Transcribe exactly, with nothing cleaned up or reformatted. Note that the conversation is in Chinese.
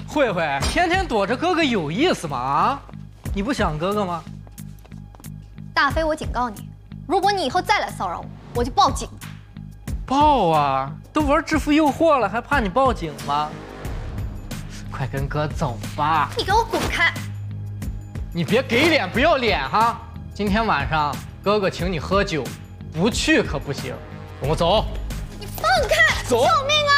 慧慧，天天躲着哥哥有意思吗？啊，你不想哥哥吗？ 大飞，我警告你，如果你以后再来骚扰我，我就报警。 报啊！都玩致富诱惑了，还怕你报警吗？快跟哥走吧！ 你给我滚开！ 你别给脸不要脸哈！今天晚上哥哥请你喝酒，不去可不行。跟我走！ 你放开！ 走！ 救命啊！